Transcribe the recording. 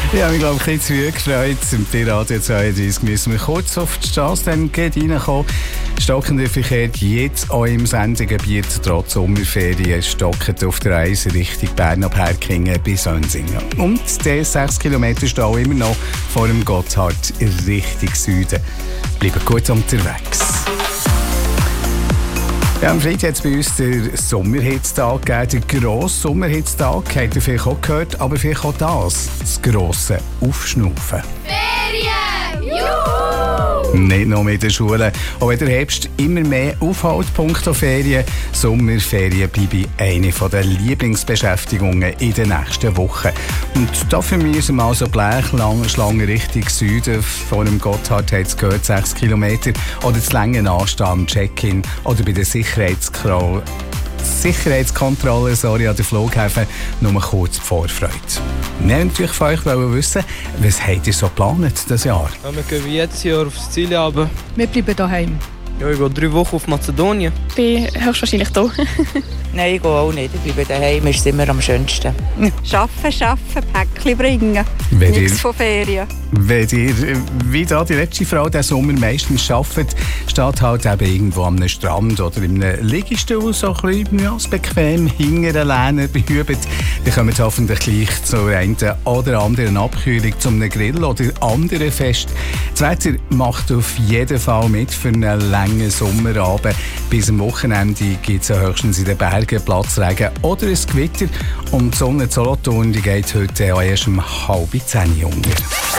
Ja, ich glaube, ein bisschen zu früh gefreut. Im Radio 32 müssen wir kurz auf die Straße dann reinkommen. Stockender Verkehr jetzt auch im Sendegebiet. Trotz Sommerferien stockend auf der Reise Richtung Bern ab Herkingen bis Önsingen. Und der 6 Kilometer Stau immer noch vor dem Gotthard in Richtung Süden. Bleiben gut unterwegs. Ja, am Freitag hat es bei uns den Sommerhitztag gegeben, den grossen Sommerhitztag, habt ihr vielleicht auch gehört, aber vielleicht auch das grosse Aufschnaufen. Ferien! Juhu! Nicht nur mit den Schulen, auch wenn der Herbst immer mehr aufhält, punkto Ferien. Sommerferien bleiben eine der Lieblingsbeschäftigungen in den nächsten Wochen. Und dafür müssen wir also Blechschlangen Richtung Süden. Vor dem Gotthard hat es gehört, 6 Kilometer. Oder zu lange Anstehen am Check-in oder bei der Sicherheitskontrolle an den Flughäfen nur kurz die Vorfreude. Wir wollten natürlich von euch wissen, was habt ihr so geplant dieses Jahr? Ja, wir gehen wie jetzt hier auf Sizilien runter. Wir bleiben daheim. Ja, ich gehe 3 Wochen auf Mazedonien. Ich bin höchstwahrscheinlich da. Nein, ich gehe auch nicht. Ich bleibe daheim, ist immer am schönsten. Arbeiten, Päckchen bringen. Nichts von Ferien. Wenn ihr, wie da die letzte Frau diesen Sommer meistens arbeitet, steht halt eben irgendwo am Strand oder in einem Liegestuhl so ein bisschen bequem hinter den Lehnen behübt, dann kommt hoffentlich gleich zur einen oder anderen Abkühlung, zum Grill oder anderen Fest. Das Wetter macht auf jeden Fall mit für einen langen Sommerabend. Bis am Wochenende gibt es höchstens in den Bergen Platzregen oder ein Gewitter. Und die Sonne in Solothurn geht heute erst um 9:30 unter.